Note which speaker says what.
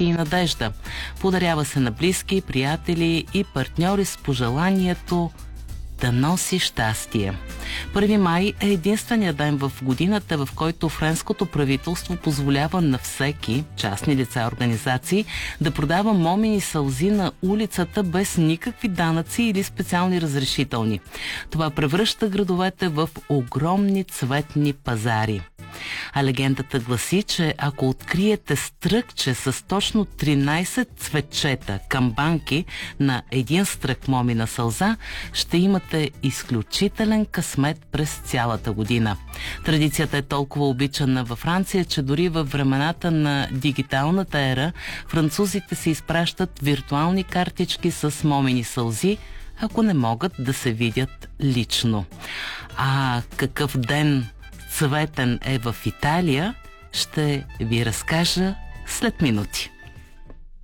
Speaker 1: щастие и надежда. Подарява се на близки, приятели и партньори с пожеланието да носи щастие. 1 май е единственият ден в годината, в който френското правителство позволява на всеки, частни лица и организации, да продава момини сълзи на улицата без никакви данъци или специални разрешителни. Това превръща градовете в огромни цветни пазари. А легендата гласи, че ако откриете стръкче с точно 13 цветчета камбанки на един стрък момина сълза, ще имате изключителен късмет през цялата година. Традицията е толкова обичана във Франция, че дори във времената на дигиталната ера французите се изпращат виртуални картички с момини сълзи, ако не могат да се видят лично. А какъв ден цветен е в Италия, ще ви разкажа след минути.